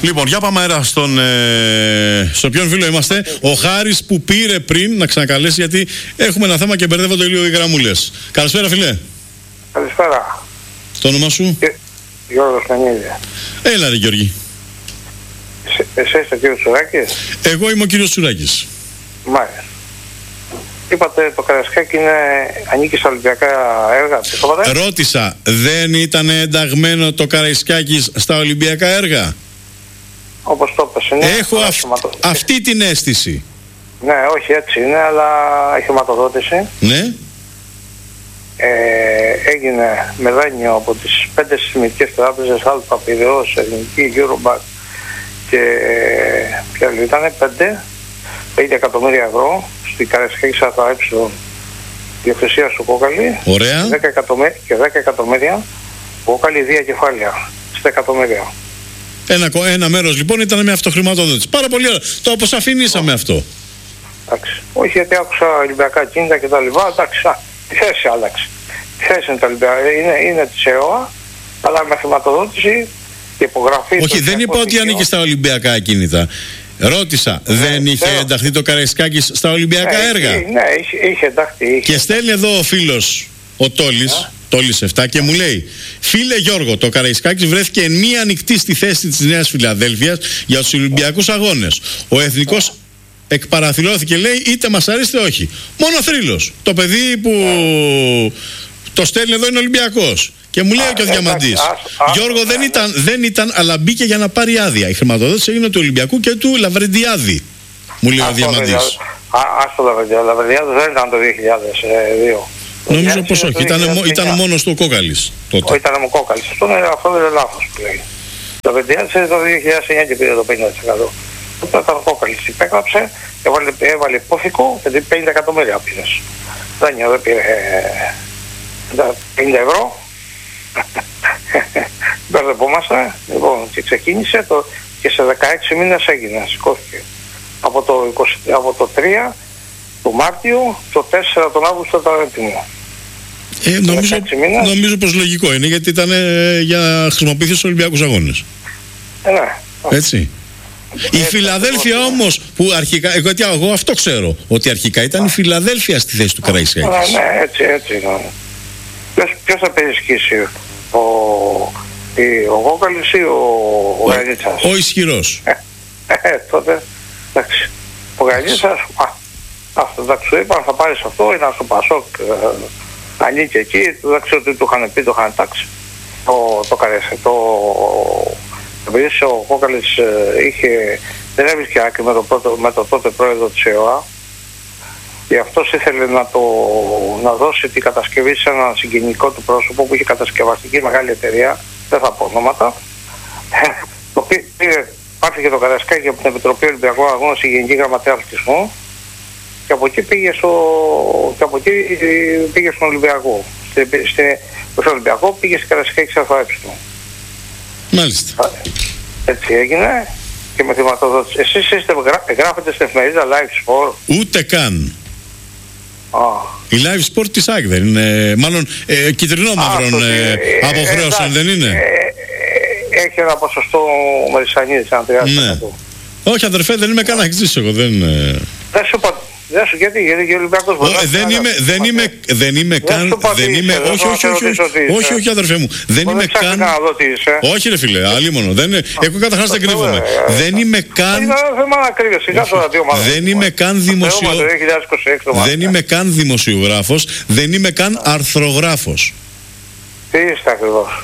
Λοιπόν, για πάμε αέρα στο ποιον φίλο είμαστε. Ο Χάρης που πήρε πριν να ξανακαλέσει, γιατί έχουμε ένα θέμα και μπερδεύονται λίγο οι γραμμούλες. Καλησπέρα, φίλε. Καλησπέρα. Το όνομα σου? Γιώργος Μενίδη. Έλα ρε Γιώργη. Εσύ είστε ο κύριος Τσουράκης? Εγώ είμαι ο κύριος Τσουράκης. Μάλιστα. Είπατε το Καραϊσκάκι ανήκει στα Ολυμπιακά έργα. Ρώτησα, δεν ήταν ενταγμένο το Καραϊσκάκι στα Ολυμπιακά έργα? Όπως το είπες, είναι. Έχω αυτή την αίσθηση. Ναι, όχι έτσι είναι, αλλά έχει χρηματοδότηση. Ναι. Έγινε με δάνειο από τις 5 συστημικές τράπεζες, Αλφα, Πειραιώς, Ελληνική, Eurobank και ποια άλλη ήταν, 50 εκατομμύρια ευρώ στην Καραϊσκάκη ΑΕ διοκτησία του Κόκαλη. Ωραία. 10 εκατομμύρια Κόκαλη δια κεφάλαια στα εκατομμύρια. Ένα μέρος λοιπόν ήταν με αυτοχρηματοδότηση. Πάρα πολύ ωραία. Το αποσαφηνίσαμε αυτό. Εντάξει. Όχι, γιατί άκουσα Ολυμπιακά κίνητα και τα λοιπά. Εντάξει, τη θέση άλλαξε. Τη θέση είναι τα Ολυμπιακά. Είναι της ΕΟΑ, αλλά με χρηματοδότηση και υπογραφή. Όχι, δεν είπα ότι ανήκει στα Ολυμπιακά ακίνητα. Ρώτησα, δεν είχε ενταχθεί το Καραϊσκάκι στα Ολυμπιακά έργα? Ναι, είχε ενταχθεί. Και στέλνει εδώ ο φίλος, ο Τόλης, Τόλης 7, και μου λέει: φίλε Γιώργο, το Καραϊσκάκης βρέθηκε εν μία ανοιχτή στη θέση της Νέας Φιλαδέλφειας για τους Ολυμπιακούς Αγώνες. Ο Εθνικός εκπαραθυρώθηκε, λέει, είτε μας αρέσει είτε όχι. Μόνο θρύλος. Το παιδί που το στέλνει εδώ είναι Ολυμπιακός. Και μου λέει και ο Διαμαντής: Γιώργο, δεν ήταν, αλλά μπήκε για να πάρει άδεια. Η χρηματοδότηση έγινε του Ολυμπιακού και του Λαβρεντιάδη. Μου λέει ο Διαμαντής. Άστο Λαβρεντιάδη δεν ήταν το 2002. Νομίζω πως όχι. Ήταν μόνο στο Κόκαλης τότε. Ήταν ο Κόκαλης. Αυτό είναι λάθος που λέει. Το Λαβρεντιάδη είναι το 2009 και πήρε το 50%. Τότε ήταν ο Κόκαλης. Υπέγραψε, έβαλε υπόθηκο και 50 εκατομμύρια πήρες. Δάνειο δεν πήρε 50 ευρώ. Μπερδευόμαστε. Λοιπόν, και ξεκίνησε και σε 16 μήνες έγινε, σηκώθηκε. Από το 3 του Μάρτιο, το 4 τον Αύγουστο ήταν έτοιμο. Νομίζω πως λογικό είναι, γιατί ήταν για χρησιμοποιηθεί στους Ολυμπιακούς Αγώνες. Ναι. Έτσι. Η Φιλαδέλφια όμως που αρχικά, εγώ αυτό ξέρω, ότι αρχικά ήταν η Φιλαδέλφια στη θέση του Καραϊσκάκη. Ναι, έτσι. Ποιος θα περισκήσει, ο Κόκαλης ή ο Γαλίτσας? Ο ισχυρός. Τότε, εντάξει. Ο Γαλίτσας, αυτό εντάξει, σου είπαν θα πάρεις αυτό, ήταν στο Πασόκ, ανήκει εκεί, δεν ξέρω τι του είχαν πει, το είχαν τάξει. Επειδή ο Κόκαλης δεν έβρισκε άκρη με το τότε πρόεδρο της ΕΟΑ, και αυτός ήθελε να δώσει την κατασκευή σε ένα συγγενικό του πρόσωπο που είχε κατασκευαστική μεγάλη εταιρεία, δεν θα πω ονόματα. Πάρθηκε το Καραϊσκάκι από την Επιτροπή Ολυμπιακών Αγώνων στη Γενική Γραμματέα Αθλητισμού και από εκεί πήγε στον Ολυμπιακό. Στο Ολυμπιακό πήγε στην Καραϊσκάκι ΑΕ. Μάλιστα. Έτσι έγινε και με χρηματοδότηση. Εσείς γράφετε στην εφημερίδα Live Sport? Ούτε καν. Η Live Sport της ΑΕΚ δεν είναι, μάλλον κυτρινό-μαύρων αποχρέωσεων δεν είναι? Έχει ένα ποσοστό μερισανίδης, αν 30%. Ναι. Όχι αδερφέ, δεν είμαι καν αγκτής εγώ, δεν σου είπα. Γιατί ο Ολυμπιακός δεν είμαι καν. Όχι αδερφέ μου. Δεν είμαι καν. Όχι ρε φίλε, αλίμονο. Εγώ καταρχάς δεν κρύβομαι. Δεν είμαι καν. Δεν είμαι καν δημοσιογράφος. Δεν είμαι καν αρθρογράφος. Τι είστε ακριβώς?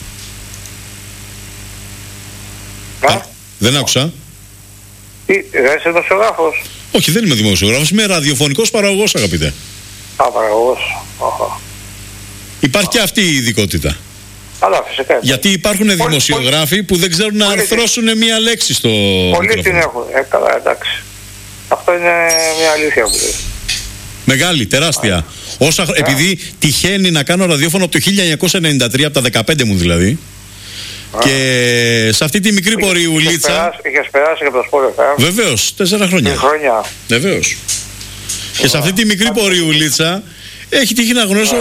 Δεν άκουσα. Δεν είσαι δημοσιογράφος? Όχι, δεν είμαι δημοσιογράφος, είμαι ραδιοφωνικός παραγωγός, αγαπητέ. Παραγωγός. Υπάρχει και αυτή η ειδικότητα. Αλλά φυσικά. Γιατί υπάρχουν δημοσιογράφοι που δεν ξέρουν να αρθρώσουν μία λέξη στο Πολλοί την έχουν. Καλά, εντάξει. Αυτό είναι μια αλήθεια που λέει. Μεγάλη, τεράστια. Επειδή τυχαίνει να κάνω ραδιόφωνο από το 1993, από τα 15 μου δηλαδή. Και σε αυτή τη μικρή πορειουλίτσα. Είχες περάσει και από το Sport FM. Βεβαίως, 4 χρόνια. Βεβαίως. Και σε αυτή τη μικρή πορειουλίτσα έχει τύχει να γνωρίσω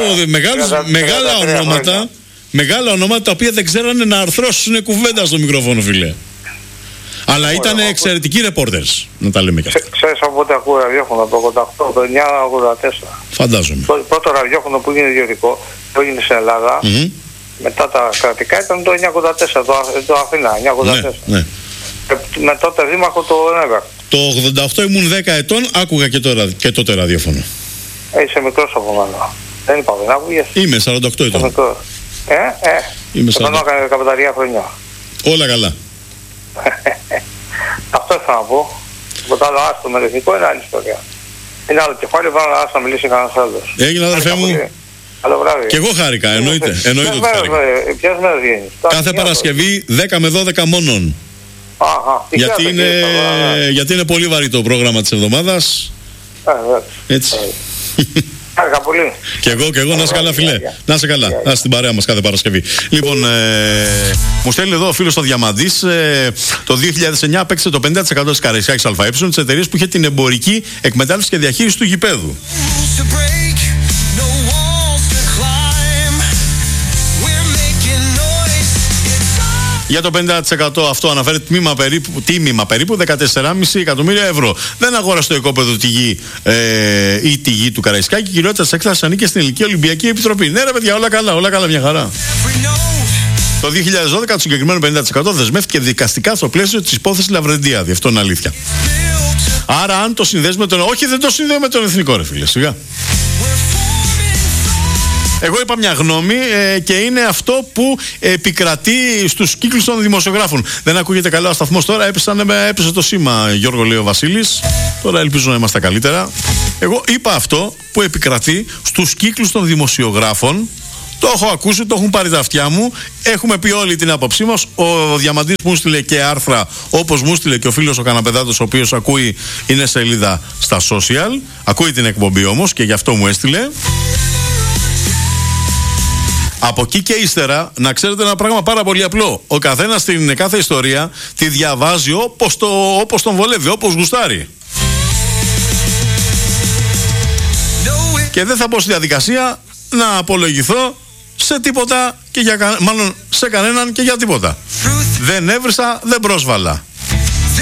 μεγάλα ονόματα τα οποία δεν ξέρανε να αρθρώσουν κουβέντα στο μικρόφωνο, φίλε. Αλλά ήταν εξαιρετικοί ρεπόρτερς, να τα λέμε και αυτά. Ξέρεις από πότε ακούω ραδιόφωνο, το 88, το 984. Φαντάζομαι. Το πρώτο ραδιόφωνο που έγινε ιδιωτικό, που έγινε στην Ελλάδα, μετά τα κρατικά, ήταν το 984, το Αθήνα, 984. Ναι. Με τότε δήμαρχο το Νέβερ. Το 88 ήμουν 10 ετών, άκουγα και τότε ραδιόφωνο. Είσαι μικρός από μένα. Δεν είπα, δεν άκουγες. Είμαι 48 ετών. Είμαι 48. Όταν έκανε 15 χρόνια. Όλα καλά. Αυτό ήθελα να πω. Το άλλο άστο με εθνικό είναι άλλη ιστορία. Είναι άλλο κεφάλι, βάλω να άστο να μιλήσει κανένας άλλος. Έγινε, αδερφέ μου. Καλό βράδυ. Και εγώ χάρηκα, εννοείται ότι χάρηκα. Ποιες μέρες βγαίνεις? Κάθε Παρασκευή 10 με 12 μόνον. Γιατί είναι πολύ βαρύ το πρόγραμμα της εβδομάδας. Έτσι. Χάρηκα πολύ. Και εγώ, να είσαι καλά, φιλέ. Να είσαι καλά. Να είσαι στην παρέα μας κάθε Παρασκευή. Λοιπόν, μου στέλνει εδώ ο φίλος ο Διαμαντής. Το 2009 παίξε το 50% της Καραϊσκάκης ΑΕ, της εταιρείας που είχε την εμπορική εκμετάλλευση και διαχείριση του γηπέδου. Για το 50% αυτό αναφέρει τίμημα περίπου 14,5 εκατομμύρια ευρώ. Δεν αγόρασε το οικόπεδο τη γη ή τη γη του Καραϊσκάκη. Η κυριότητα της έκτασης ανήκει στην Ελληνική Ολυμπιακή Επιτροπή. Ναι, ρε παιδιά, όλα καλά, μια χαρά. Το 2012 το συγκεκριμένο 50% δεσμεύτηκε δικαστικά στο πλαίσιο της υπόθεσης Λαβρεντίαδη. Αυτό είναι αλήθεια. Άρα, αν το συνδέσει με τον. Όχι, δεν το συνδέω με τον εθνικό, ρε φίλε, σιγά. Εγώ είπα μια γνώμη και είναι αυτό που επικρατεί στους κύκλους των δημοσιογράφων. Δεν ακούγεται καλά ο σταθμός τώρα, έπεσε το σήμα, Γιώργο, λέει ο Βασίλης. Τώρα ελπίζω να είμαστε καλύτερα. Εγώ είπα αυτό που επικρατεί στους κύκλους των δημοσιογράφων. Το έχω ακούσει, το έχουν πάρει τα αυτιά μου. Έχουμε πει όλη την άποψή μας. Ο Διαμαντής μου στείλε και άρθρα, όπως μου στείλε και ο φίλος ο Καναπεδάτος, ο οποίος ακούει, είναι σελίδα στα social. Ακούει την εκπομπή όμως και γι' αυτό μου έστειλε. Από εκεί και ύστερα, να ξέρετε ένα πράγμα πάρα πολύ απλό. Ο καθένας στην κάθε ιστορία τη διαβάζει όπως τον βολεύει, όπως γουστάρει. Και δεν θα πω στη διαδικασία να απολογηθώ σε τίποτα και μάλλον σε κανέναν και για τίποτα. Δεν έβρισα, δεν πρόσβαλα.